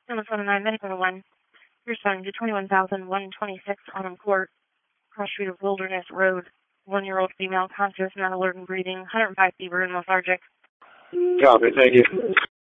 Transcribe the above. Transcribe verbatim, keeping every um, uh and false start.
Number nine, Medical one. You're assigned to twenty-one thousand one hundred twenty-six Autumn Court, cross street of Wilderness Road. One-year-old female, conscious, not alert and breathing, one hundred five fever and lethargic. Copy, thank you.